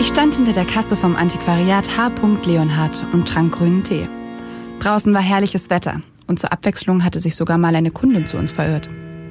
Ich stand hinter der Kasse vom Antiquariat H. Leonhard und trank grünen Tee. Draußen war herrliches Wetter und zur Abwechslung hatte sich sogar mal eine Kundin zu uns verirrt.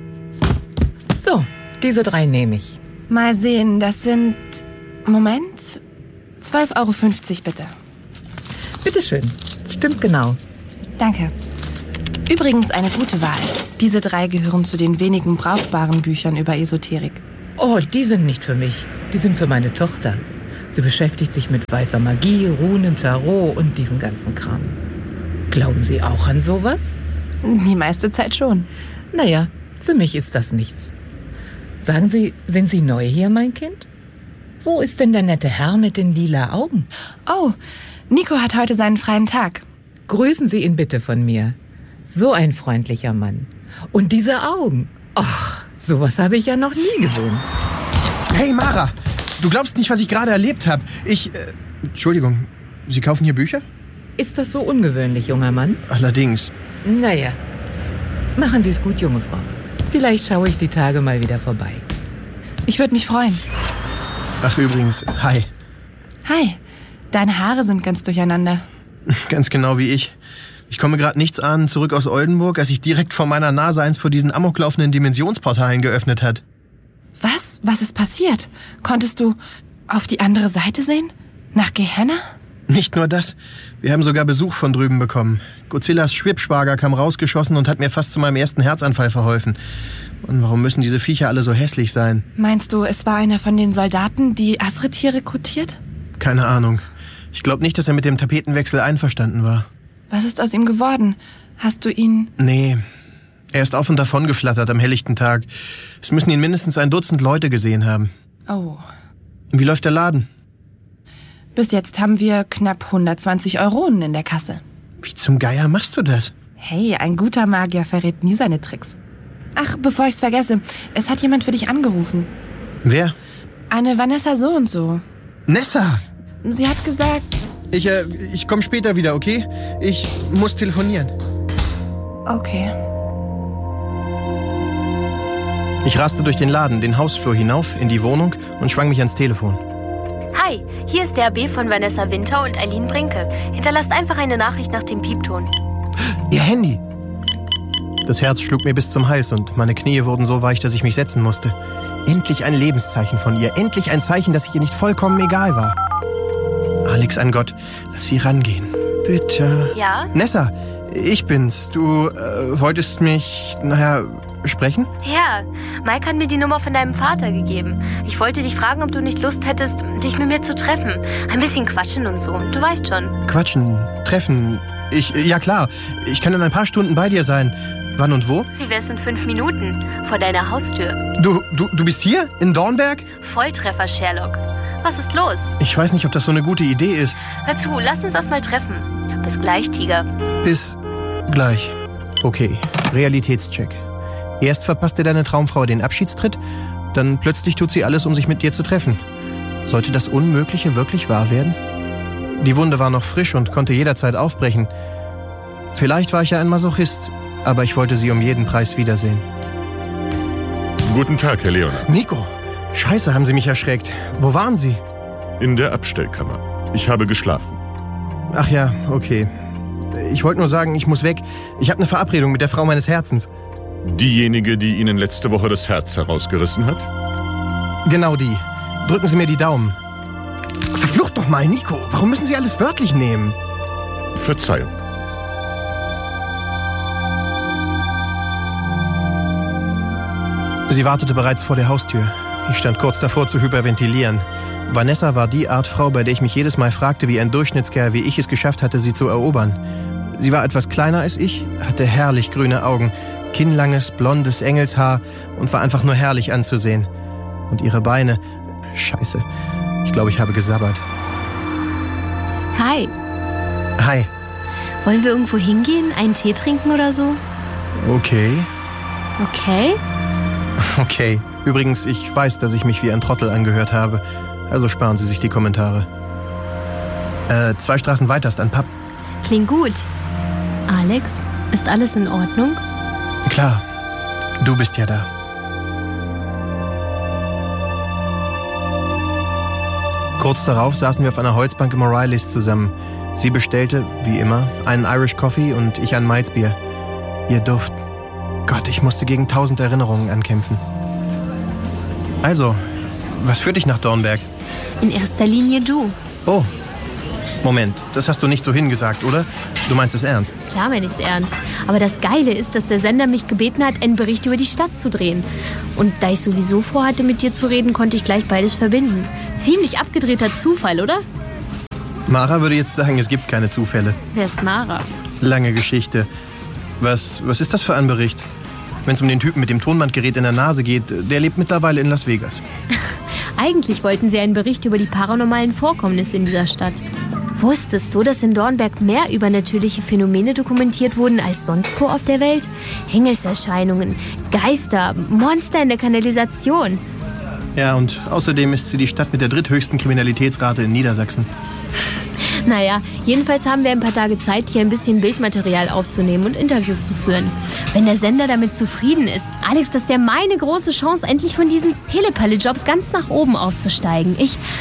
So, diese 3 nehme ich. Mal sehen, das sind... Moment... 12,50 € bitte. Bitteschön, stimmt genau. Danke. Übrigens eine gute Wahl. Diese 3 gehören zu den wenigen brauchbaren Büchern über Esoterik. Oh, die sind nicht für mich. Die sind für meine Tochter. Sie beschäftigt sich mit weißer Magie, Runen, Tarot und diesen ganzen Kram. Glauben Sie auch an sowas? Die meiste Zeit schon. Naja, für mich ist das nichts. Sagen Sie, sind Sie neu hier, mein Kind? Wo ist denn der nette Herr mit den lila Augen? Oh, Nico hat heute seinen freien Tag. Grüßen Sie ihn bitte von mir. So ein freundlicher Mann. Und diese Augen. Ach, sowas habe ich ja noch nie gesehen. Hey Mara, du glaubst nicht, was ich gerade erlebt habe. Entschuldigung, Sie kaufen hier Bücher? Ist das so ungewöhnlich, junger Mann? Allerdings. Naja, machen Sie es gut, junge Frau. Vielleicht schaue ich die Tage mal wieder vorbei. Ich würde mich freuen. Ach übrigens, hi. Hi, deine Haare sind ganz durcheinander. Ganz genau wie ich. Ich komme gerade nichts ahnend zurück aus Oldenburg, als sich direkt vor meiner Nase eins vor diesen amoklaufenden Dimensionsportalen geöffnet hat. Was? Was ist passiert? Konntest du auf die andere Seite sehen? Nach Gehenna? Nicht nur das. Wir haben sogar Besuch von drüben bekommen. Godzillas Schwippschwager kam rausgeschossen und hat mir fast zu meinem ersten Herzanfall verholfen. Und warum müssen diese Viecher alle so hässlich sein? Meinst du, es war einer von den Soldaten, die Asritir rekrutiert? Keine Ahnung. Ich glaube nicht, dass er mit dem Tapetenwechsel einverstanden war. Was ist aus ihm geworden? Hast du ihn... Nee, er ist auf und davon geflattert am helllichten Tag. Es müssen ihn mindestens 1 Dutzend Leute gesehen haben. Oh. Wie läuft der Laden? Bis jetzt haben wir knapp 120 Euronen in der Kasse. Wie zum Geier machst du das? Hey, ein guter Magier verrät nie seine Tricks. Ach, bevor ich's vergesse, es hat jemand für dich angerufen. Wer? Eine Vanessa so und so. Nessa! Sie hat gesagt... Ich komme später wieder, okay? Ich muss telefonieren. Okay. Ich raste durch den Laden, den Hausflur hinauf, in die Wohnung und schwang mich ans Telefon. Hi, hier ist der AB von Vanessa Winter und Eileen Brinke. Hinterlasst einfach eine Nachricht nach dem Piepton. Ihr Handy! Das Herz schlug mir bis zum Hals und meine Knie wurden so weich, dass ich mich setzen musste. Endlich ein Lebenszeichen von ihr. Endlich ein Zeichen, dass ich ihr nicht vollkommen egal war. Alex, an Gott, lass sie rangehen. Bitte. Ja? Nessa, ich bin's. Du wolltest mich, sprechen? Ja, Mike hat mir die Nummer von deinem Vater gegeben. Ich wollte dich fragen, ob du nicht Lust hättest, dich mit mir zu treffen. Ein bisschen quatschen und so. Du weißt schon. Quatschen, treffen. Ja klar, ich kann in ein paar Stunden bei dir sein. Wann und wo? Wie wär's in 5 Minuten? Vor deiner Haustür. Du bist hier? In Dornberg? Volltreffer, Sherlock. Was ist los? Ich weiß nicht, ob das so eine gute Idee ist. Hör zu, lass uns erst mal treffen. Bis gleich, Tiger. Bis gleich. Okay, Realitätscheck. Erst verpasst dir deine Traumfrau den Abschiedstritt, dann plötzlich tut sie alles, um sich mit dir zu treffen. Sollte das Unmögliche wirklich wahr werden? Die Wunde war noch frisch und konnte jederzeit aufbrechen. Vielleicht war ich ja ein Masochist, aber ich wollte sie um jeden Preis wiedersehen. Guten Tag, Herr Leonard. Nico! Scheiße, haben Sie mich erschreckt. Wo waren Sie? In der Abstellkammer. Ich habe geschlafen. Ach ja, okay. Ich wollte nur sagen, ich muss weg. Ich habe eine Verabredung mit der Frau meines Herzens. Diejenige, die Ihnen letzte Woche das Herz herausgerissen hat? Genau die. Drücken Sie mir die Daumen. Verflucht doch mal, Nico. Warum müssen Sie alles wörtlich nehmen? Verzeihung. Sie wartete bereits vor der Haustür. Ich stand kurz davor zu hyperventilieren. Vanessa war die Art Frau, bei der ich mich jedes Mal fragte, wie ein Durchschnittskerl wie ich es geschafft hatte, sie zu erobern. Sie war etwas kleiner als ich, hatte herrlich grüne Augen, kinnlanges, blondes Engelshaar und war einfach nur herrlich anzusehen. Und ihre Beine... Scheiße, ich glaube, ich habe gesabbert. Hi. Hi. Wollen wir irgendwo hingehen? Einen Tee trinken oder so? Okay. Okay? Okay. Übrigens, ich weiß, dass ich mich wie ein Trottel angehört habe. Also sparen Sie sich die Kommentare. 2 Straßen weiter ist ein Pub. Klingt gut. Alex, ist alles in Ordnung? Klar. Du bist ja da. Kurz darauf saßen wir auf einer Holzbank im O'Reillys zusammen. Sie bestellte, wie immer, einen Irish Coffee und ich ein Malzbier. Ihr Duft. Gott, ich musste gegen 1000 Erinnerungen ankämpfen. Also, was führt dich nach Dornberg? In erster Linie du. Oh, Moment, das hast du nicht so hingesagt, oder? Du meinst es ernst? Klar meine ich's ernst. Aber das Geile ist, dass der Sender mich gebeten hat, einen Bericht über die Stadt zu drehen. Und da ich sowieso vorhatte, mit dir zu reden, konnte ich gleich beides verbinden. Ziemlich abgedrehter Zufall, oder? Mara würde jetzt sagen, es gibt keine Zufälle. Wer ist Mara? Lange Geschichte. Was ist das für ein Bericht? Wenn es um den Typen mit dem Tonbandgerät in der Nase geht, der lebt mittlerweile in Las Vegas. Eigentlich wollten sie einen Bericht über die paranormalen Vorkommnisse in dieser Stadt. Wusstest du, dass in Dornberg mehr übernatürliche Phänomene dokumentiert wurden als sonst wo auf der Welt? Engelserscheinungen, Geister, Monster in der Kanalisation. Ja, und außerdem ist sie die Stadt mit der dritthöchsten Kriminalitätsrate in Niedersachsen. Naja, jedenfalls haben wir ein paar Tage Zeit, hier ein bisschen Bildmaterial aufzunehmen und Interviews zu führen. Wenn der Sender damit zufrieden ist, Alex, das wäre meine große Chance, endlich von diesen Pille-Palle-Jobs ganz nach oben aufzusteigen.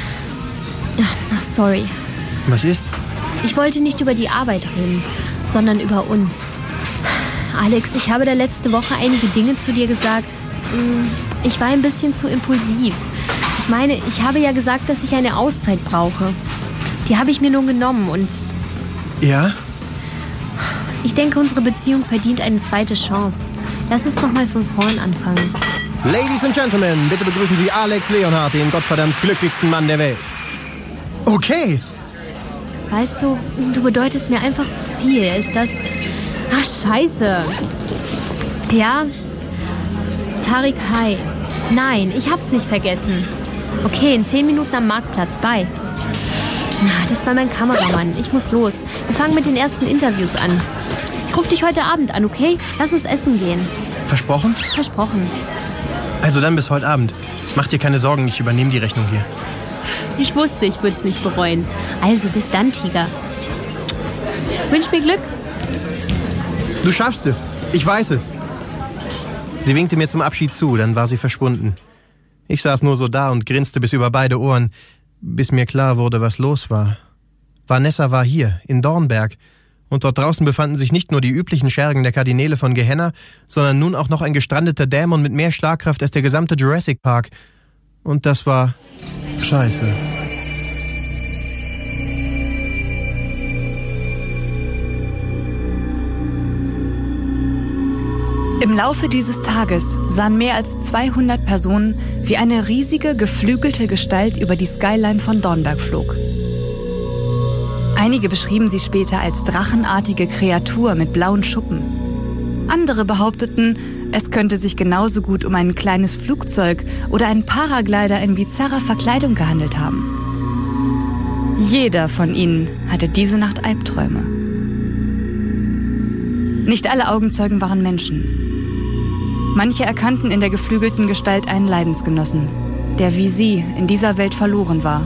Ach, sorry. Was ist? Ich wollte nicht über die Arbeit reden, sondern über uns. Alex, ich habe da letzte Woche einige Dinge zu dir gesagt. Ich war ein bisschen zu impulsiv. Ich meine, ich habe ja gesagt, dass ich eine Auszeit brauche. Die habe ich mir nun genommen und... Ja? Ich denke, unsere Beziehung verdient eine zweite Chance. Lass uns noch mal von vorn anfangen. Ladies and Gentlemen, bitte begrüßen Sie Alex Leonhardt, den gottverdammt glücklichsten Mann der Welt. Okay. Weißt du, du bedeutest mir einfach zu viel. Ist das... Ach, scheiße. Ja? Tariq Hai. Nein, ich hab's nicht vergessen. Okay, in 10 Minuten am Marktplatz. Bye. Das war mein Kameramann. Ich muss los. Wir fangen mit den ersten Interviews an. Ich rufe dich heute Abend an, okay? Lass uns essen gehen. Versprochen? Versprochen. Also dann bis heute Abend. Mach dir keine Sorgen, ich übernehme die Rechnung hier. Ich wusste, ich würde es nicht bereuen. Also bis dann, Tiger. Wünsch mir Glück. Du schaffst es. Ich weiß es. Sie winkte mir zum Abschied zu, dann war sie verschwunden. Ich saß nur so da und grinste bis über beide Ohren, bis mir klar wurde, was los war. Vanessa war hier, in Dornberg, und dort draußen befanden sich nicht nur die üblichen Schergen der Kardinäle von Gehenna, sondern nun auch noch ein gestrandeter Dämon mit mehr Schlagkraft als der gesamte Jurassic Park. Und das war... scheiße. Im Laufe dieses Tages sahen mehr als 200 Personen, wie eine riesige, geflügelte Gestalt über die Skyline von Dornberg flog. Einige beschrieben sie später als drachenartige Kreatur mit blauen Schuppen. Andere behaupteten, es könnte sich genauso gut um ein kleines Flugzeug oder ein Paraglider in bizarrer Verkleidung gehandelt haben. Jeder von ihnen hatte diese Nacht Albträume. Nicht alle Augenzeugen waren Menschen. Manche erkannten in der geflügelten Gestalt einen Leidensgenossen, der wie sie in dieser Welt verloren war.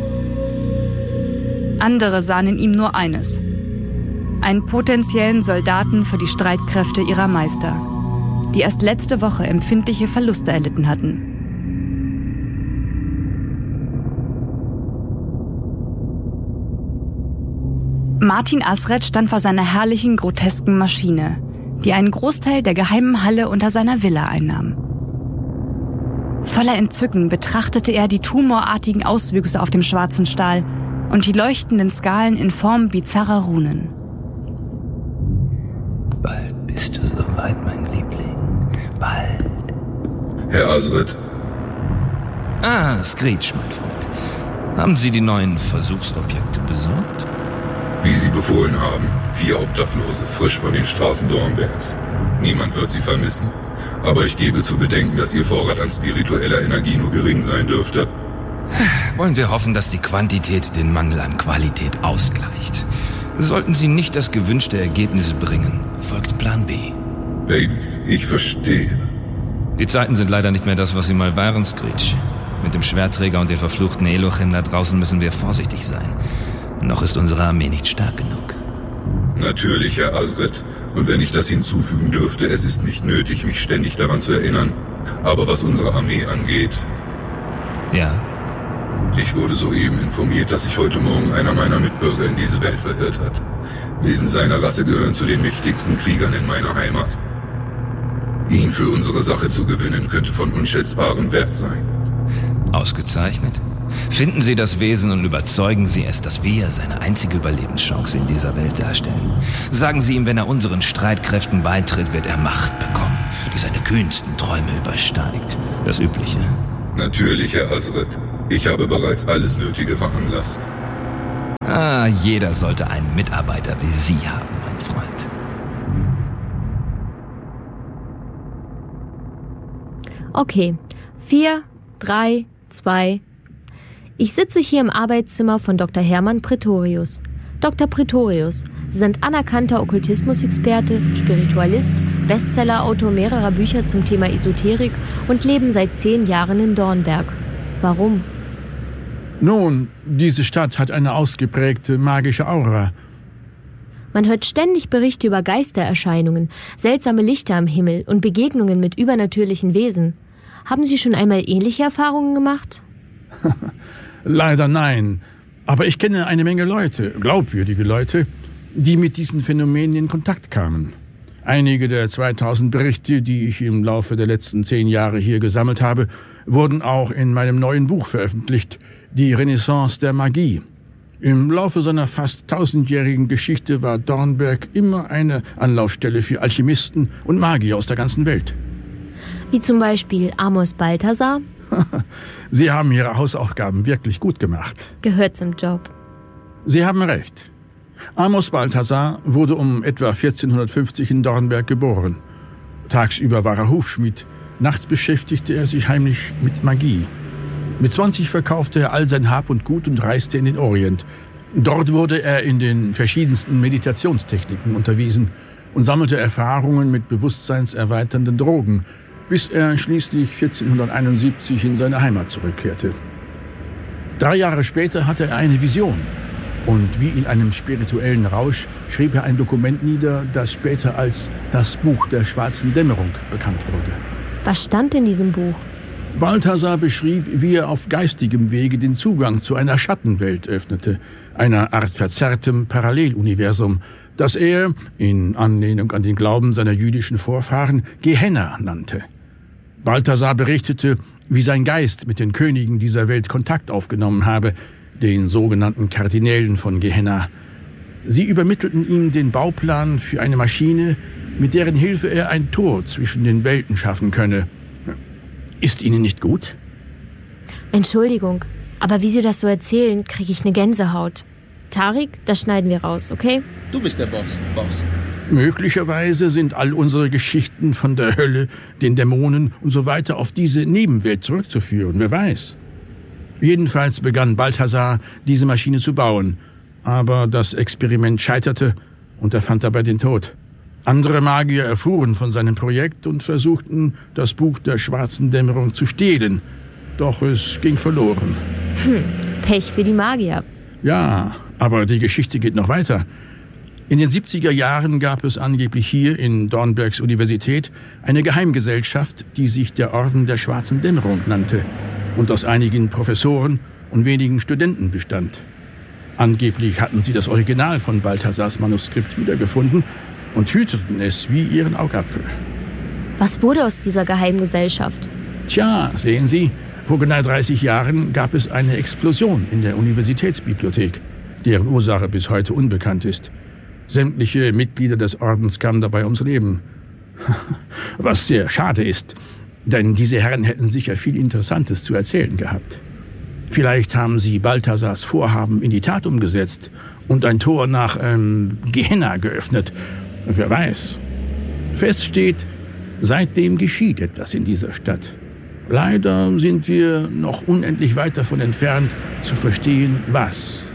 Andere sahen in ihm nur eines: einen potenziellen Soldaten für die Streitkräfte ihrer Meister, die erst letzte Woche empfindliche Verluste erlitten hatten. Martin Asret stand vor seiner herrlichen, grotesken Maschine, die einen Großteil der geheimen Halle unter seiner Villa einnahm. Voller Entzücken betrachtete er die tumorartigen Auswüchse auf dem schwarzen Stahl und die leuchtenden Skalen in Form bizarrer Runen. Bald bist du soweit, mein Liebling. Bald. Herr Asret. Ah, Screech, mein Freund. Haben Sie die neuen Versuchsobjekte besorgt? Wie Sie befohlen haben, 4 Obdachlose, frisch von den Straßen Dornbergs. Niemand wird sie vermissen. Aber ich gebe zu bedenken, dass Ihr Vorrat an spiritueller Energie nur gering sein dürfte. Wollen wir hoffen, dass die Quantität den Mangel an Qualität ausgleicht. Sollten Sie nicht das gewünschte Ergebnis bringen, folgt Plan B. Babys, ich verstehe. Die Zeiten sind leider nicht mehr das, was sie mal waren, Screech. Mit dem Schwertträger und den verfluchten Elohim da draußen müssen wir vorsichtig sein. Noch ist unsere Armee nicht stark genug. Natürlich, Herr Asret. Und wenn ich das hinzufügen dürfte, es ist nicht nötig, mich ständig daran zu erinnern. Aber was unsere Armee angeht... Ja? Ich wurde soeben informiert, dass sich heute Morgen einer meiner Mitbürger in diese Welt verirrt hat. Wesen seiner Rasse gehören zu den mächtigsten Kriegern in meiner Heimat. Ihn für unsere Sache zu gewinnen, könnte von unschätzbarem Wert sein. Ausgezeichnet. Finden Sie das Wesen und überzeugen Sie es, dass wir seine einzige Überlebenschance in dieser Welt darstellen. Sagen Sie ihm, wenn er unseren Streitkräften beitritt, wird er Macht bekommen, die seine kühnsten Träume übersteigt. Das Übliche. Natürlich, Herr Azred. Ich habe bereits alles Nötige veranlasst. Jeder sollte einen Mitarbeiter wie Sie haben, mein Freund. Okay, 4, 3, 2. Ich sitze hier im Arbeitszimmer von Dr. Hermann Pretorius. Dr. Pretorius, Sie sind anerkannter Okkultismusexperte, Spiritualist, Bestsellerautor mehrerer Bücher zum Thema Esoterik und leben seit 10 Jahren in Dornberg. Warum? Nun, diese Stadt hat eine ausgeprägte magische Aura. Man hört ständig Berichte über Geistererscheinungen, seltsame Lichter am Himmel und Begegnungen mit übernatürlichen Wesen. Haben Sie schon einmal ähnliche Erfahrungen gemacht? Leider nein. Aber ich kenne eine Menge Leute, glaubwürdige Leute, die mit diesen Phänomenen in Kontakt kamen. Einige der 2000 Berichte, die ich im Laufe der letzten 10 Jahre hier gesammelt habe, wurden auch in meinem neuen Buch veröffentlicht, Die Renaissance der Magie. Im Laufe seiner fast 1000-jährigen Geschichte war Dornberg immer eine Anlaufstelle für Alchemisten und Magier aus der ganzen Welt. Wie zum Beispiel Amos Balthasar? Sie haben Ihre Hausaufgaben wirklich gut gemacht. Gehört zum Job. Sie haben recht. Amos Balthasar wurde um etwa 1450 in Dornberg geboren. Tagsüber war er Hufschmied, nachts beschäftigte er sich heimlich mit Magie. Mit 20 verkaufte er all sein Hab und Gut und reiste in den Orient. Dort wurde er in den verschiedensten Meditationstechniken unterwiesen und sammelte Erfahrungen mit bewusstseinserweiternden Drogen, bis er schließlich 1471 in seine Heimat zurückkehrte. 3 Jahre später hatte er eine Vision. Und wie in einem spirituellen Rausch schrieb er ein Dokument nieder, das später als das Buch der schwarzen Dämmerung bekannt wurde. Was stand in diesem Buch? Balthasar beschrieb, wie er auf geistigem Wege den Zugang zu einer Schattenwelt öffnete, einer Art verzerrtem Paralleluniversum, das er, in Anlehnung an den Glauben seiner jüdischen Vorfahren, Gehenna nannte. Balthasar berichtete, wie sein Geist mit den Königen dieser Welt Kontakt aufgenommen habe, den sogenannten Kardinälen von Gehenna. Sie übermittelten ihm den Bauplan für eine Maschine, mit deren Hilfe er ein Tor zwischen den Welten schaffen könne. Ist Ihnen nicht gut? Entschuldigung, aber wie Sie das so erzählen, kriege ich eine Gänsehaut. Tarik, das schneiden wir raus, okay? Du bist der Boss. Möglicherweise sind all unsere Geschichten von der Hölle, den Dämonen und so weiter auf diese Nebenwelt zurückzuführen, wer weiß. Jedenfalls begann Balthasar, diese Maschine zu bauen. Aber das Experiment scheiterte und er fand dabei den Tod. Andere Magier erfuhren von seinem Projekt und versuchten, das Buch der schwarzen Dämmerung zu stehlen. Doch es ging verloren. Pech für die Magier. Ja, aber die Geschichte geht noch weiter. In den 70er Jahren gab es angeblich hier in Dornbergs Universität eine Geheimgesellschaft, die sich der Orden der schwarzen Dämmerung nannte und aus einigen Professoren und wenigen Studenten bestand. Angeblich hatten sie das Original von Balthasars Manuskript wiedergefunden und hüteten es wie ihren Augapfel. Was wurde aus dieser Geheimgesellschaft? Tja, sehen Sie, vor genau 30 Jahren gab es eine Explosion in der Universitätsbibliothek, deren Ursache bis heute unbekannt ist. Sämtliche Mitglieder des Ordens kamen dabei ums Leben. Was sehr schade ist, denn diese Herren hätten sicher viel Interessantes zu erzählen gehabt. Vielleicht haben sie Balthasars Vorhaben in die Tat umgesetzt und ein Tor nach Gehenna geöffnet. Wer weiß. Fest steht, seitdem geschieht etwas in dieser Stadt. Leider sind wir noch unendlich weit davon entfernt, zu verstehen, was.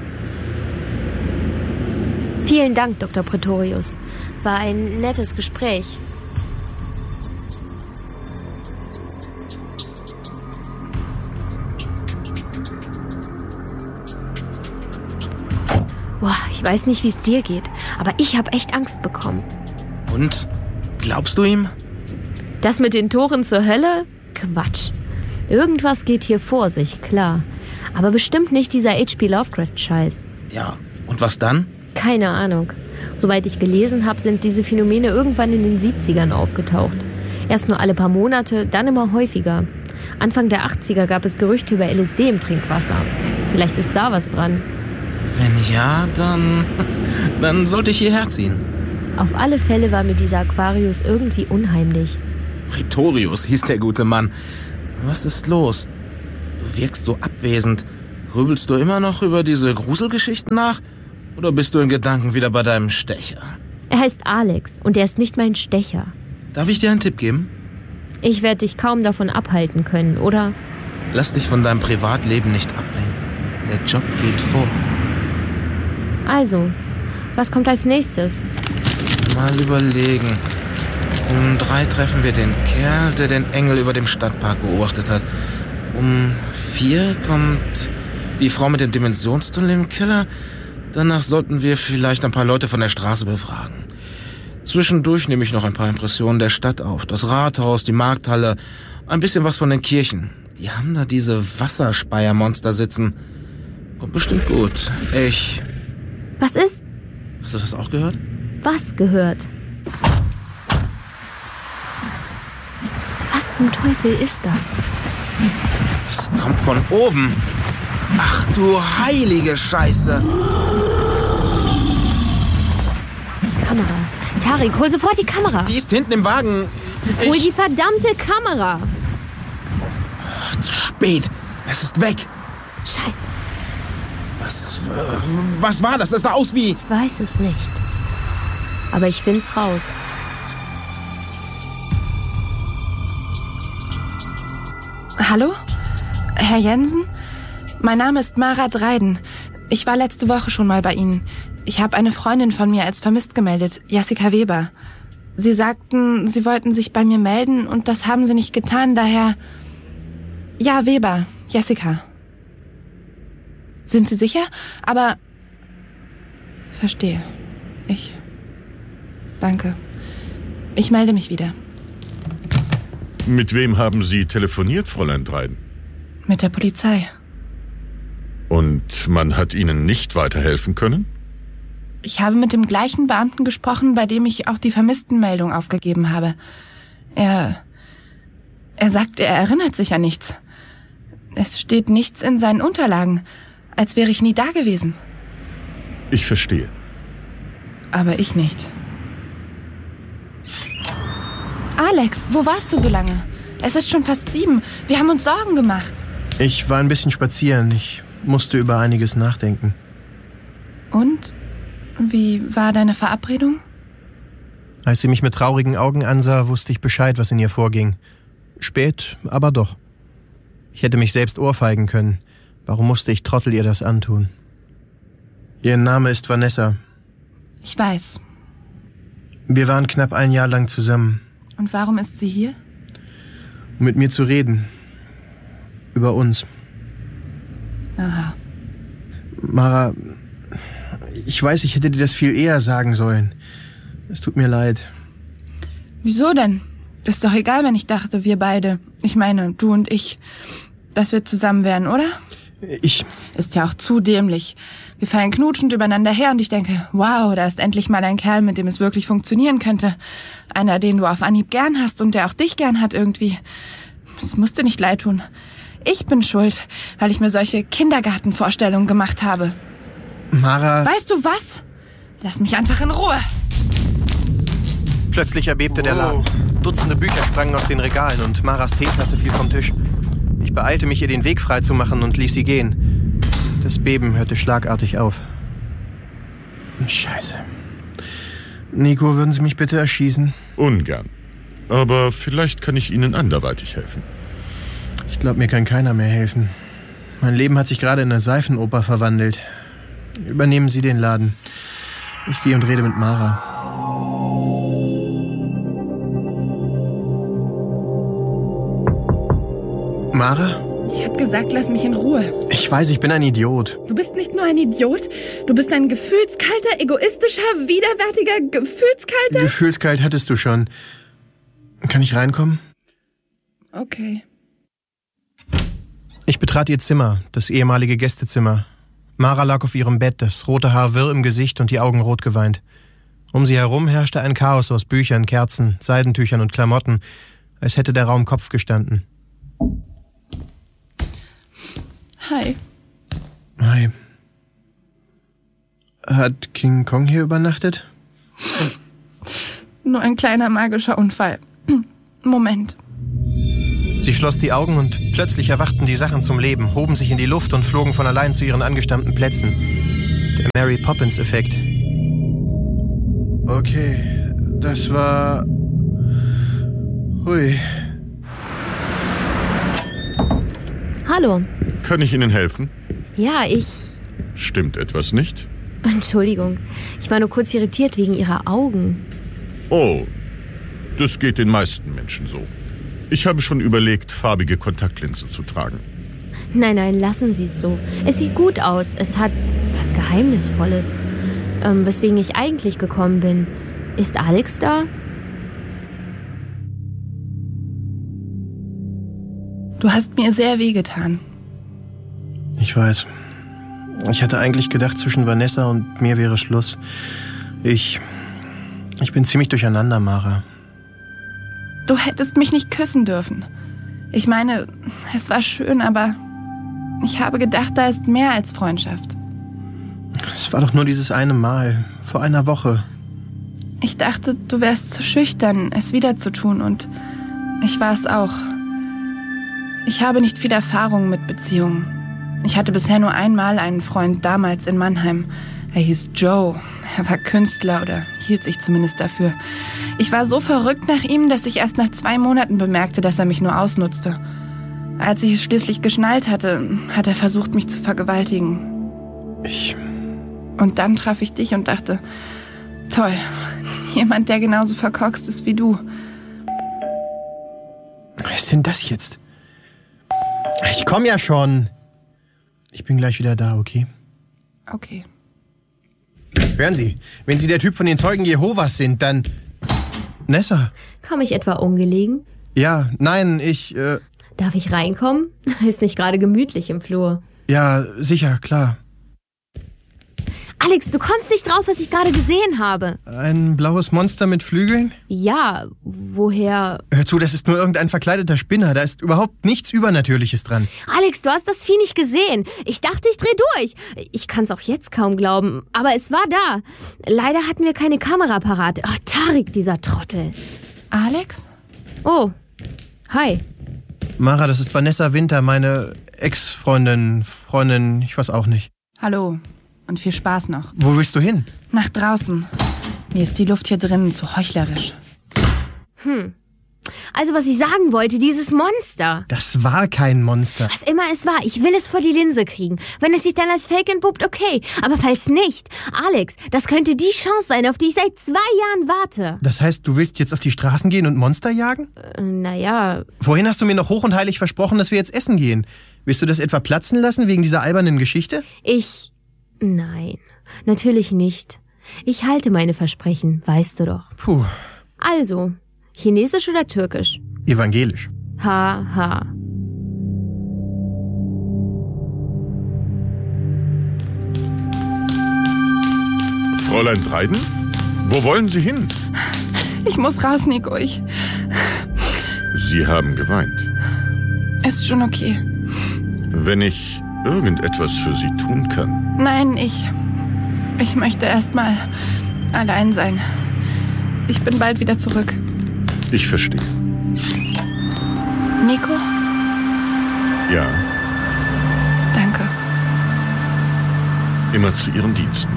Vielen Dank, Dr. Pretorius. War ein nettes Gespräch. Boah, ich weiß nicht, wie es dir geht, aber ich habe echt Angst bekommen. Und? Glaubst du ihm? Das mit den Toren zur Hölle? Quatsch. Irgendwas geht hier vor sich, klar. Aber bestimmt nicht dieser H.P. Lovecraft-Scheiß. Ja, und was dann? Keine Ahnung. Soweit ich gelesen habe, sind diese Phänomene irgendwann in den 70ern aufgetaucht. Erst nur alle paar Monate, dann immer häufiger. Anfang der 80er gab es Gerüchte über LSD im Trinkwasser. Vielleicht ist da was dran. Wenn ja, dann sollte ich hierher ziehen. Auf alle Fälle war mir dieser Aquarius irgendwie unheimlich. Pretorius hieß der gute Mann. Was ist los? Du wirkst so abwesend. Grübelst du immer noch über diese Gruselgeschichten nach? Oder bist du in Gedanken wieder bei deinem Stecher? Er heißt Alex und er ist nicht mein Stecher. Darf ich dir einen Tipp geben? Ich werde dich kaum davon abhalten können, oder? Lass dich von deinem Privatleben nicht ablenken. Der Job geht vor. Also, was kommt als nächstes? Mal überlegen. Um 3 treffen wir den Kerl, der den Engel über dem Stadtpark beobachtet hat. Um 4 kommt die Frau mit dem Dimensionstunnel im Keller. Danach sollten wir vielleicht ein paar Leute von der Straße befragen. Zwischendurch nehme ich noch ein paar Impressionen der Stadt auf. Das Rathaus, die Markthalle, ein bisschen was von den Kirchen. Die haben da diese Wasserspeiermonster sitzen. Kommt bestimmt gut. Was ist? Hast du das auch gehört? Was gehört? Was zum Teufel ist das? Es kommt von oben. Ach du heilige Scheiße. Kamera. Tarik, hol sofort die Kamera. Die ist hinten im Wagen. Hol die verdammte Kamera. Zu spät. Es ist weg. Scheiße. Was war das? Das sah aus wie... Ich weiß es nicht. Aber ich find's raus. Hallo? Herr Jensen? Mein Name ist Mara Dreiden. Ich war letzte Woche schon mal bei Ihnen. Ich habe eine Freundin von mir als vermisst gemeldet, Jessica Weber. Sie sagten, Sie wollten sich bei mir melden und das haben Sie nicht getan, daher... Ja, Weber, Jessica. Sind Sie sicher? Aber... Verstehe. Danke. Ich melde mich wieder. Mit wem haben Sie telefoniert, Fräulein Dreiden? Mit der Polizei. Und man hat Ihnen nicht weiterhelfen können? Ich habe mit dem gleichen Beamten gesprochen, bei dem ich auch die Vermisstenmeldung aufgegeben habe. Er sagt, er erinnert sich an nichts. Es steht nichts in seinen Unterlagen, als wäre ich nie da gewesen. Ich verstehe. Aber ich nicht. Alex, wo warst du so lange? Es ist schon fast 7. Wir haben uns Sorgen gemacht. Ich war ein bisschen spazieren. Ich musste über einiges nachdenken. Und? Wie war deine Verabredung? Als sie mich mit traurigen Augen ansah, wusste ich Bescheid, was in ihr vorging. Spät, aber doch. Ich hätte mich selbst ohrfeigen können. Warum musste ich Trottel ihr das antun? Ihr Name ist Vanessa. Ich weiß. Wir waren knapp 1 Jahr lang zusammen. Und warum ist sie hier? Um mit mir zu reden. Über uns. Aha. Mara, ich weiß, ich hätte dir das viel eher sagen sollen. Es tut mir leid. Wieso denn? Ist doch egal, wenn ich dachte, wir beide. Ich meine, du und ich, dass wir zusammen wären, oder? Ist ja auch zu dämlich. Wir fallen knutschend übereinander her und ich denke, wow, da ist endlich mal ein Kerl, mit dem es wirklich funktionieren könnte. Einer, den du auf Anhieb gern hast und der auch dich gern hat irgendwie. Es musste nicht leid tun. Ich bin schuld, weil ich mir solche Kindergartenvorstellungen gemacht habe. Mara... Weißt du was? Lass mich einfach in Ruhe. Plötzlich erbebte der Laden. Dutzende Bücher sprangen aus den Regalen und Maras Teetasse fiel vom Tisch. Ich beeilte mich, ihr den Weg freizumachen und ließ sie gehen. Das Beben hörte schlagartig auf. Scheiße. Nico, würden Sie mich bitte erschießen? Ungern. Aber vielleicht kann ich Ihnen anderweitig helfen. Ich glaube, mir kann keiner mehr helfen. Mein Leben hat sich gerade in eine Seifenoper verwandelt. Übernehmen Sie den Laden. Ich gehe und rede mit Mara. Mara? Ich hab gesagt, lass mich in Ruhe. Ich weiß, ich bin ein Idiot. Du bist nicht nur ein Idiot, du bist ein gefühlskalter, egoistischer, widerwärtiger, gefühlskalter... Gefühlskalt hattest du schon. Kann ich reinkommen? Okay. Ich betrat ihr Zimmer, das ehemalige Gästezimmer. Mara lag auf ihrem Bett, das rote Haar wirr im Gesicht und die Augen rot geweint. Um sie herum herrschte ein Chaos aus Büchern, Kerzen, Seidentüchern und Klamotten, als hätte der Raum Kopf gestanden. Hi. Hi. Hat King Kong hier übernachtet? Nur ein kleiner magischer Unfall. Moment. Sie schloss die Augen und plötzlich erwachten die Sachen zum Leben, hoben sich in die Luft und flogen von allein zu ihren angestammten Plätzen. Der Mary Poppins-Effekt. Okay, das war... Hui. Hallo. Kann ich Ihnen helfen? Ja, Stimmt etwas nicht? Entschuldigung, ich war nur kurz irritiert wegen Ihrer Augen. Oh, das geht den meisten Menschen so. Ich habe schon überlegt, farbige Kontaktlinsen zu tragen. Nein, lassen Sie es so. Es sieht gut aus. Es hat was Geheimnisvolles. Weswegen ich eigentlich gekommen bin. Ist Alex da? Du hast mir sehr wehgetan. Ich weiß. Ich hatte eigentlich gedacht, zwischen Vanessa und mir wäre Schluss. Ich bin ziemlich durcheinander, Mara. Du hättest mich nicht küssen dürfen. Ich meine, es war schön, aber ich habe gedacht, da ist mehr als Freundschaft. Es war doch nur dieses eine Mal, vor einer Woche. Ich dachte, du wärst zu schüchtern, es wieder zu tun, und ich war es auch. Ich habe nicht viel Erfahrung mit Beziehungen. Ich hatte bisher nur einmal einen Freund, damals in Mannheim. Er hieß Joe. Er war Künstler oder hielt sich zumindest dafür. Ich war so verrückt nach ihm, dass ich erst nach 2 Monaten bemerkte, dass er mich nur ausnutzte. Als ich es schließlich geschnallt hatte, hat er versucht, mich zu vergewaltigen. Und dann traf ich dich und dachte, toll, jemand, der genauso verkorkst ist wie du. Was ist denn das jetzt? Ich komme ja schon. Ich bin gleich wieder da, okay? Okay. Hören Sie, wenn Sie der Typ von den Zeugen Jehovas sind, dann... Nessa? Komme ich etwa ungelegen? Ja, nein, Darf ich reinkommen? Ist nicht gerade gemütlich im Flur. Ja, sicher, klar. Alex, du kommst nicht drauf, was ich gerade gesehen habe. Ein blaues Monster mit Flügeln? Ja, woher... Hör zu, das ist nur irgendein verkleideter Spinner. Da ist überhaupt nichts Übernatürliches dran. Alex, du hast das Vieh nicht gesehen. Ich dachte, ich dreh durch. Ich kann's auch jetzt kaum glauben, aber es war da. Leider hatten wir keine Kamera parat. Oh, Tarik, dieser Trottel. Alex? Oh, hi. Mara, das ist Vanessa Winter, meine Ex-Freundin, ich weiß auch nicht. Hallo. Und viel Spaß noch. Wo willst du hin? Nach draußen. Mir ist die Luft hier drinnen zu heuchlerisch. Also, was ich sagen wollte, dieses Monster. Das war kein Monster. Was immer es war, ich will es vor die Linse kriegen. Wenn es sich dann als Fake entpuppt, okay. Aber falls nicht, Alex, das könnte die Chance sein, auf die ich seit 2 Jahren warte. Das heißt, du willst jetzt auf die Straßen gehen und Monster jagen? Naja. Vorhin hast du mir noch hoch und heilig versprochen, dass wir jetzt essen gehen. Willst du das etwa platzen lassen wegen dieser albernen Geschichte? Nein, natürlich nicht. Ich halte meine Versprechen, weißt du doch. Puh. Also, Chinesisch oder Türkisch? Evangelisch. Ha. Fräulein Dryden? Wo wollen Sie hin? Ich muss raus, Nico. Sie haben geweint. Ist schon okay. Wenn ich irgendetwas für Sie tun kann. Nein, ich möchte erst mal allein sein. Ich bin bald wieder zurück. Ich verstehe. Nico? Ja. Danke. Immer zu Ihren Diensten.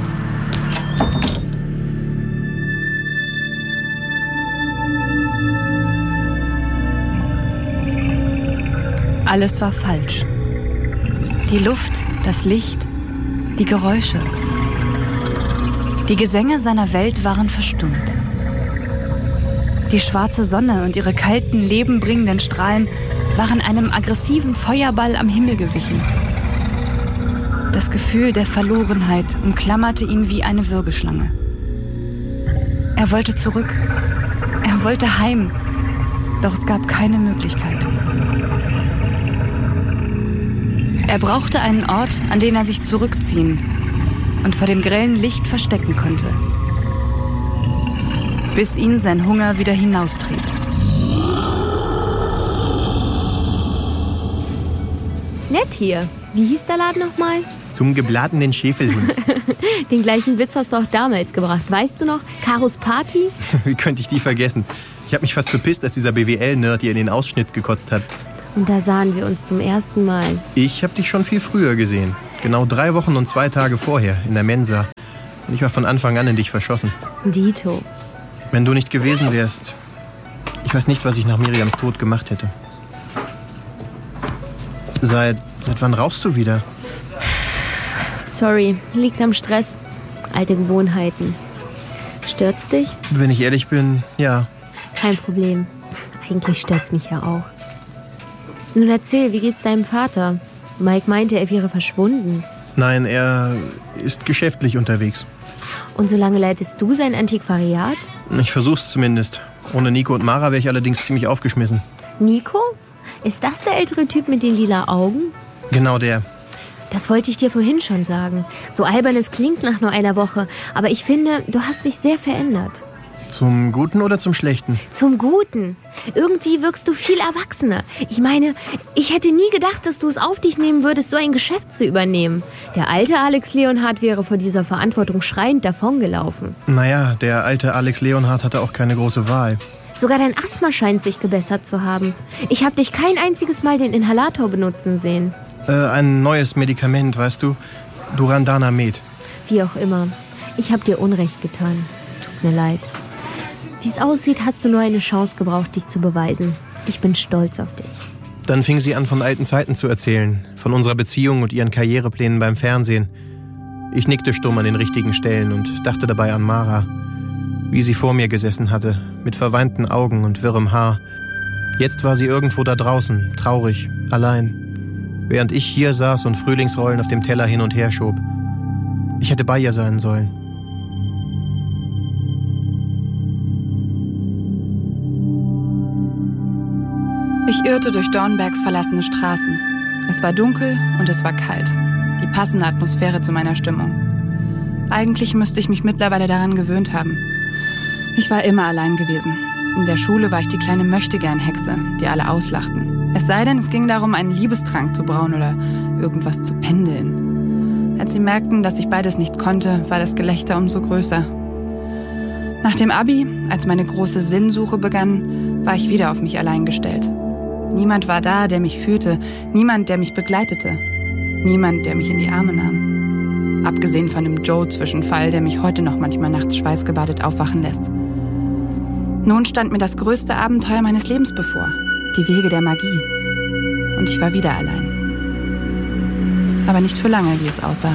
Alles war falsch. Die Luft, das Licht, die Geräusche. Die Gesänge seiner Welt waren verstummt. Die schwarze Sonne und ihre kalten, lebenbringenden Strahlen waren einem aggressiven Feuerball am Himmel gewichen. Das Gefühl der Verlorenheit umklammerte ihn wie eine Würgeschlange. Er wollte zurück. Er wollte heim. Doch es gab keine Möglichkeit. Er brauchte einen Ort, an den er sich zurückziehen und vor dem grellen Licht verstecken konnte, bis ihn sein Hunger wieder hinaustrieb. Nett hier. Wie hieß der Laden nochmal? Zum gebratenen Schäfelhund. Den gleichen Witz hast du auch damals gebracht. Weißt du noch? Karos Party? Wie könnte ich die vergessen? Ich habe mich fast bepisst, dass dieser BWL-Nerd hier in den Ausschnitt gekotzt hat. Und da sahen wir uns zum ersten Mal. Ich habe dich schon viel früher gesehen. Genau 3 Wochen und 2 Tage vorher, in der Mensa. Und ich war von Anfang an in dich verschossen. Dito. Wenn du nicht gewesen wärst, ich weiß nicht, was ich nach Miriams Tod gemacht hätte. Seit wann rauchst du wieder? Sorry, liegt am Stress. Alte Gewohnheiten. Stört's dich? Wenn ich ehrlich bin, ja. Kein Problem. Eigentlich stört's mich ja auch. Nun erzähl, wie geht's deinem Vater? Mike meinte, er wäre verschwunden. Nein, er ist geschäftlich unterwegs. Und so lange leitest du sein Antiquariat? Ich versuch's zumindest. Ohne Nico und Mara wäre ich allerdings ziemlich aufgeschmissen. Nico? Ist das der ältere Typ mit den lila Augen? Genau der. Das wollte ich dir vorhin schon sagen. So albern es klingt nach nur einer Woche, aber ich finde, du hast dich sehr verändert. Zum Guten oder zum Schlechten? Zum Guten. Irgendwie wirkst du viel erwachsener. Ich meine, ich hätte nie gedacht, dass du es auf dich nehmen würdest, so ein Geschäft zu übernehmen. Der alte Alex Leonhardt wäre vor dieser Verantwortung schreiend davongelaufen. Naja, der alte Alex Leonhardt hatte auch keine große Wahl. Sogar dein Asthma scheint sich gebessert zu haben. Ich habe dich kein einziges Mal den Inhalator benutzen sehen. Ein neues Medikament, weißt du? Durandana Med. Wie auch immer. Ich habe dir Unrecht getan. Tut mir leid. Wie es aussieht, hast du nur eine Chance gebraucht, dich zu beweisen. Ich bin stolz auf dich. Dann fing sie an, von alten Zeiten zu erzählen. Von unserer Beziehung und ihren Karriereplänen beim Fernsehen. Ich nickte stumm an den richtigen Stellen und dachte dabei an Mara. Wie sie vor mir gesessen hatte, mit verweinten Augen und wirrem Haar. Jetzt war sie irgendwo da draußen, traurig, allein. Während ich hier saß und Frühlingsrollen auf dem Teller hin und her schob. Ich hätte bei ihr sein sollen. Ich irrte durch Dornbergs verlassene Straßen. Es war dunkel und es war kalt. Die passende Atmosphäre zu meiner Stimmung. Eigentlich müsste ich mich mittlerweile daran gewöhnt haben. Ich war immer allein gewesen. In der Schule war ich die kleine Möchtegern-Hexe, die alle auslachten. Es sei denn, es ging darum, einen Liebestrank zu brauen oder irgendwas zu pendeln. Als sie merkten, dass ich beides nicht konnte, war das Gelächter umso größer. Nach dem Abi, als meine große Sinnsuche begann, war ich wieder auf mich allein gestellt. Niemand war da, der mich führte, niemand, der mich begleitete, niemand, der mich in die Arme nahm. Abgesehen von dem Joe-Zwischenfall, der mich heute noch manchmal nachts schweißgebadet aufwachen lässt. Nun stand mir das größte Abenteuer meines Lebens bevor, die Wege der Magie. Und ich war wieder allein. Aber nicht für lange, wie es aussah.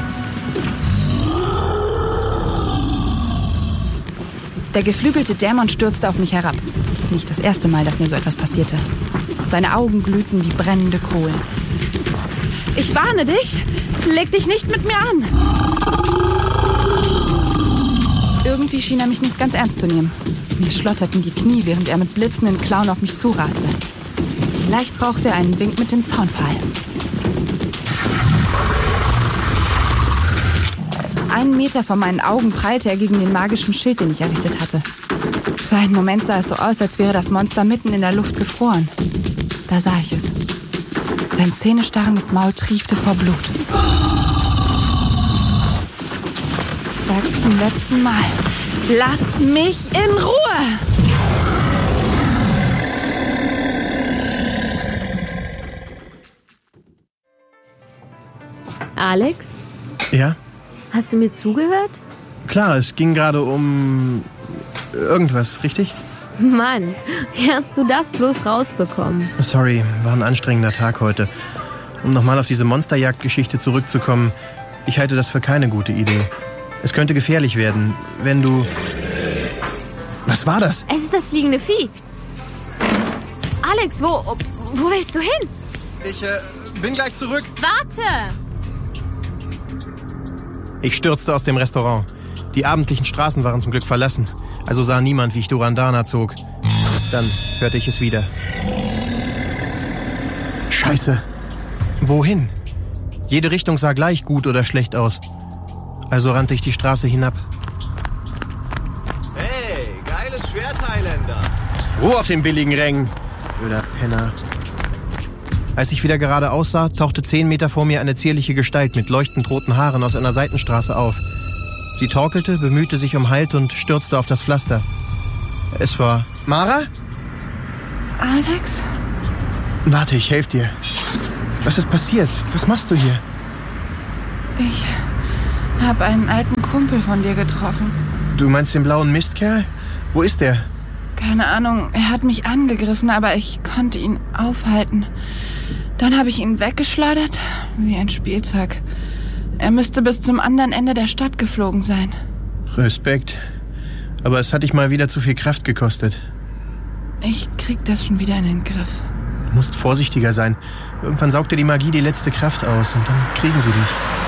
Der geflügelte Dämon stürzte auf mich herab. Nicht das erste Mal, dass mir so etwas passierte. Seine Augen glühten wie brennende Kohlen. Ich warne dich! Leg dich nicht mit mir an! Irgendwie schien er mich nicht ganz ernst zu nehmen. Mir schlotterten die Knie, während er mit blitzenden Klauen auf mich zuraste. Vielleicht brauchte er einen Wink mit dem Zaunpfahl. 1 Meter vor meinen Augen prallte er gegen den magischen Schild, den ich errichtet hatte. Für einen Moment sah es so aus, als wäre das Monster mitten in der Luft gefroren. Da sah ich es. Sein zähnestarrendes Maul triefte vor Blut. Ich sag's zum letzten Mal. Lass mich in Ruhe! Alex? Ja? Hast du mir zugehört? Klar, es ging gerade um irgendwas, richtig? Mann, wie hast du das bloß rausbekommen? Sorry, war ein anstrengender Tag heute. Um nochmal auf diese Monsterjagd-Geschichte zurückzukommen, ich halte das für keine gute Idee. Es könnte gefährlich werden, wenn du... Was war das? Es ist das fliegende Vieh. Alex, wo willst du hin? Ich bin gleich zurück. Warte! Ich stürzte aus dem Restaurant. Die abendlichen Straßen waren zum Glück verlassen. Also sah niemand, wie ich Durandana zog. Dann hörte ich es wieder. Scheiße. Wohin? Jede Richtung sah gleich gut oder schlecht aus. Also rannte ich die Straße hinab. Hey, geiles Schwert, Highlander. Ruhe auf den billigen Rängen, blöder Penner. Als ich wieder geradeaus sah, tauchte 10 Meter vor mir eine zierliche Gestalt mit leuchtend roten Haaren aus einer Seitenstraße auf. Sie torkelte, bemühte sich um Halt und stürzte auf das Pflaster. Es war... Mara? Alex? Warte, ich helfe dir. Was ist passiert? Was machst du hier? Ich habe einen alten Kumpel von dir getroffen. Du meinst den blauen Mistkerl? Wo ist der? Keine Ahnung, er hat mich angegriffen, aber ich konnte ihn aufhalten. Dann habe ich ihn weggeschleudert, wie ein Spielzeug. Er müsste bis zum anderen Ende der Stadt geflogen sein. Respekt. Aber es hat dich mal wieder zu viel Kraft gekostet. Ich krieg das schon wieder in den Griff. Du musst vorsichtiger sein. Irgendwann saugt dir die Magie die letzte Kraft aus und dann kriegen sie dich.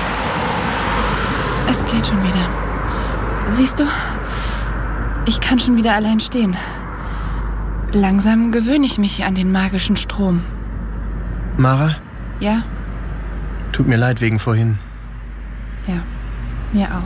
Es geht schon wieder. Siehst du? Ich kann schon wieder allein stehen. Langsam gewöhne ich mich an den magischen Strom. Mara? Ja? Tut mir leid wegen vorhin. Ja, mir auch.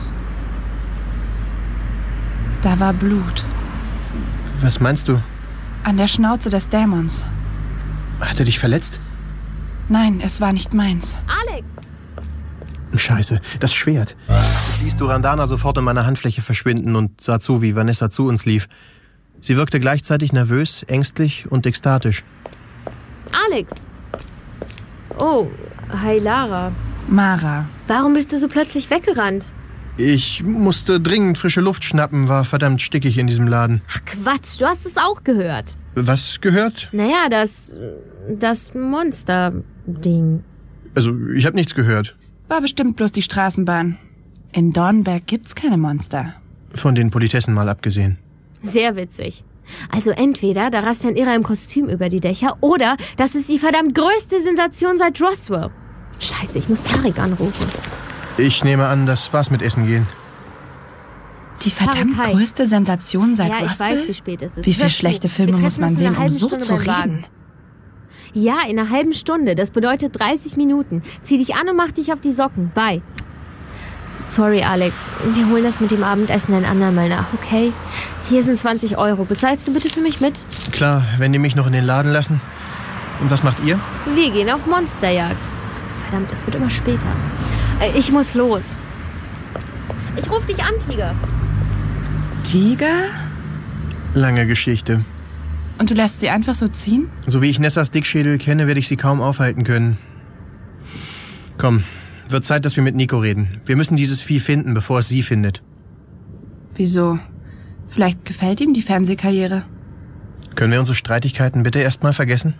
Da war Blut. Was meinst du? An der Schnauze des Dämons. Hat er dich verletzt? Nein, es war nicht meins. Alex! Scheiße, das Schwert. Ich ließ Durandana sofort in meiner Handfläche verschwinden und sah zu, wie Vanessa zu uns lief. Sie wirkte gleichzeitig nervös, ängstlich und ekstatisch. Alex! Oh, hi Lara. Mara. Warum bist du so plötzlich weggerannt? Ich musste dringend frische Luft schnappen, war verdammt stickig in diesem Laden. Ach Quatsch, du hast es auch gehört. Was gehört? Naja, das Monster-Ding. Also, ich habe nichts gehört. War bestimmt bloß die Straßenbahn. In Dornberg gibt's keine Monster. Von den Politessen mal abgesehen. Sehr witzig. Also entweder da rast ein Irrer im Kostüm über die Dächer oder das ist die verdammt größte Sensation seit Roswell. Scheiße, ich muss Tarik anrufen. Ich nehme an, das war's mit Essen gehen. Die verdammt größte Sensation seit Roswell? Ja, ich Roswell? weiß, wie spät es ist. Wie viele schlechte Filme muss man sehen, um so zu reden? Ja, in einer halben Stunde. Das bedeutet 30 Minuten. Zieh dich an und mach dich auf die Socken. Bye. Sorry, Alex. Wir holen das mit dem Abendessen ein andermal nach, okay? Hier sind 20 €. Bezahlst du bitte für mich mit? Klar, wenn die mich noch in den Laden lassen. Und was macht ihr? Wir gehen auf Monsterjagd. Verdammt, es wird immer später. Ich muss los. Ich ruf dich an, Tiger. Tiger? Lange Geschichte. Und du lässt sie einfach so ziehen? So wie ich Nessas Dickschädel kenne, werde ich sie kaum aufhalten können. Komm, wird Zeit, dass wir mit Nico reden. Wir müssen dieses Vieh finden, bevor es sie findet. Wieso? Vielleicht gefällt ihm die Fernsehkarriere. Können wir unsere Streitigkeiten bitte erstmal vergessen?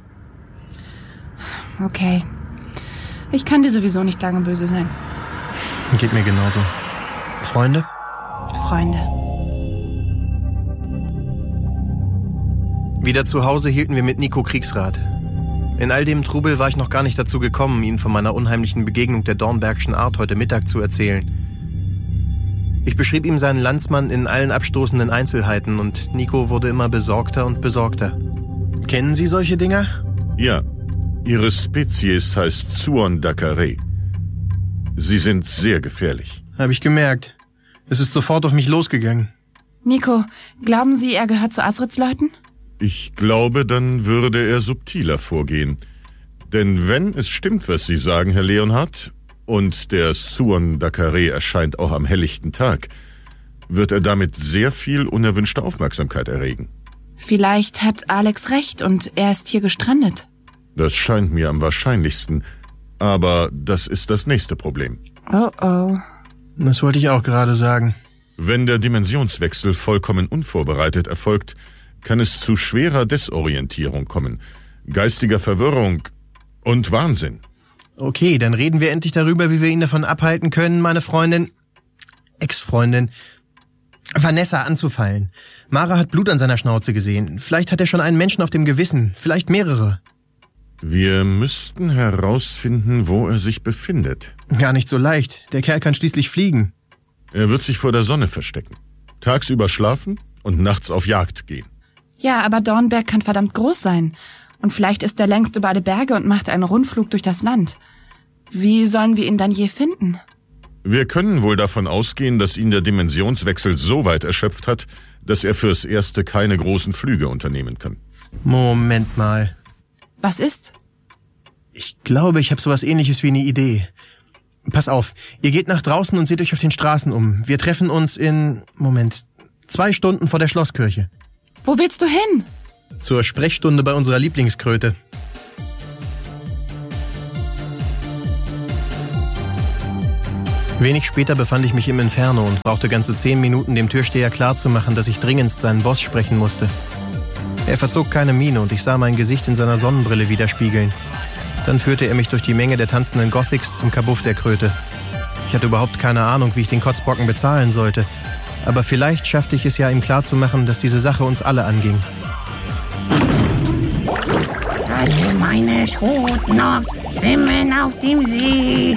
Okay. Ich kann dir sowieso nicht lange böse sein. Geht mir genauso. Freunde? Freunde. Wieder zu Hause hielten wir mit Nico Kriegsrat. In all dem Trubel war ich noch gar nicht dazu gekommen, ihm von meiner unheimlichen Begegnung der Dornbergschen Art heute Mittag zu erzählen. Ich beschrieb ihm seinen Landsmann in allen abstoßenden Einzelheiten und Nico wurde immer besorgter und besorgter. Kennen Sie solche Dinger? Ja, Ihre Spezies heißt Zuon-Dakare. Sie sind sehr gefährlich. Hab ich gemerkt. Es ist sofort auf mich losgegangen. Nico, glauben Sie, er gehört zu Asrids Leuten? Ich glaube, dann würde er subtiler vorgehen. Denn wenn es stimmt, was Sie sagen, Herr Leonhardt, und der Zuon-Dakare erscheint auch am helllichten Tag, wird er damit sehr viel unerwünschte Aufmerksamkeit erregen. Vielleicht hat Alex recht und er ist hier gestrandet. Das scheint mir am wahrscheinlichsten. Aber das ist das nächste Problem. Oh oh. Das wollte ich auch gerade sagen. Wenn der Dimensionswechsel vollkommen unvorbereitet erfolgt, kann es zu schwerer Desorientierung kommen, geistiger Verwirrung und Wahnsinn. Okay, dann reden wir endlich darüber, wie wir ihn davon abhalten können, meine Freundin, Ex-Freundin, Vanessa anzufallen. Mara hat Blut an seiner Schnauze gesehen. Vielleicht hat er schon einen Menschen auf dem Gewissen, vielleicht mehrere. Wir müssten herausfinden, wo er sich befindet. Gar nicht so leicht. Der Kerl kann schließlich fliegen. Er wird sich vor der Sonne verstecken, tagsüber schlafen und nachts auf Jagd gehen. Ja, aber Dornberg kann verdammt groß sein. Und vielleicht ist er längst über alle Berge und macht einen Rundflug durch das Land. Wie sollen wir ihn dann je finden? Wir können wohl davon ausgehen, dass ihn der Dimensionswechsel so weit erschöpft hat, dass er fürs Erste keine großen Flüge unternehmen kann. Moment mal. Was ist's? Ich glaube, ich habe sowas Ähnliches wie eine Idee. Pass auf, ihr geht nach draußen und seht euch auf den Straßen um. Wir treffen uns in, 2 Stunden vor der Schlosskirche. Wo willst du hin? Zur Sprechstunde bei unserer Lieblingskröte. Wenig später befand ich mich im Inferno und brauchte ganze 10 Minuten, dem Türsteher klarzumachen, dass ich dringendst seinen Boss sprechen musste. Er verzog keine Miene und ich sah mein Gesicht in seiner Sonnenbrille widerspiegeln. Dann führte er mich durch die Menge der tanzenden Gothics zum Kabuff der Kröte. Ich hatte überhaupt keine Ahnung, wie ich den Kotzbrocken bezahlen sollte. Aber vielleicht schaffte ich es ja, ihm klarzumachen, dass diese Sache uns alle anging. Alle meine Schoten schwimmen auf dem See.